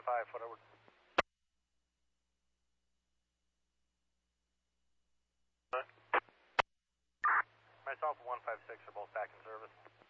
5, whatever. Myself and 156 are both back in service.